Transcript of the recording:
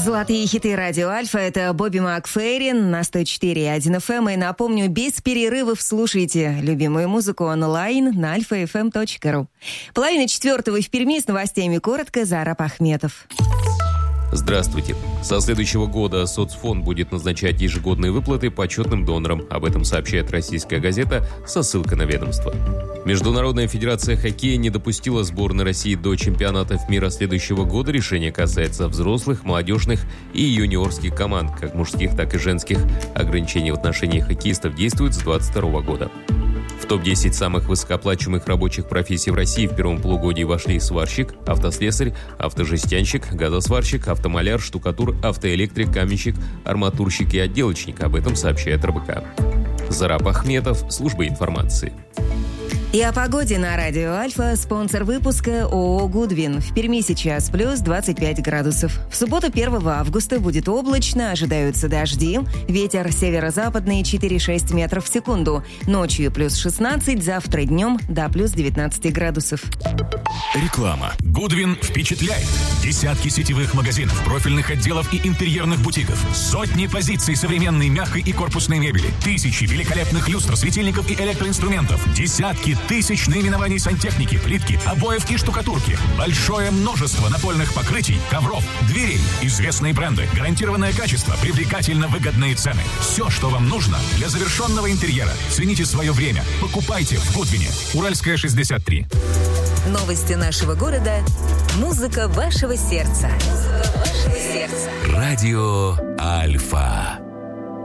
Золотые хиты радио Альфа. Это Бобби Макферрин на 104.1 FM. И напомню, без перерывов слушайте любимую музыку онлайн на alfafm.ru. 3:30 в Перми с новостями коротко. Зараб Ахметов. Здравствуйте. Со следующего года соцфонд будет назначать ежегодные выплаты почетным донорам. Об этом сообщает «Российская газета» со ссылкой на ведомство. Международная федерация хоккея не допустила сборной России до чемпионатов мира следующего года. Решение касается взрослых, молодежных и юниорских команд, как мужских, так и женских. Ограничения в отношении хоккеистов действуют с 2022 года. В топ-10 самых высокооплачиваемых рабочих профессий в России в первом полугодии вошли сварщик, автослесарь, автожестянщик, газосварщик, автомаляр, штукатур, автоэлектрик, каменщик, арматурщик и отделочник. Об этом сообщает РБК. Зараб Ахметов, служба информации. И о погоде на радио Альфа. Спонсор выпуска ООО «Гудвин». В Перми сейчас плюс 25 градусов. В субботу 1 августа будет облачно, ожидаются дожди. Ветер северо-западный 4,6 метров в секунду. Ночью плюс 16, завтра днем до плюс 19 градусов. Реклама. «Гудвин» впечатляет. Десятки сетевых магазинов, профильных отделов и интерьерных бутиков. Сотни позиций современной мягкой и корпусной мебели. Тысячи великолепных люстр, светильников и электроинструментов. Десятки тысяч наименований сантехники, плитки, обоев и штукатурки. Большое множество напольных покрытий, ковров, дверей. Известные бренды, гарантированное качество, привлекательно выгодные цены. Все, что вам нужно для завершенного интерьера. Цените свое время. Покупайте в Гудвине. Уральская, 63. Новости нашего города. Музыка вашего сердца. Радио Альфа.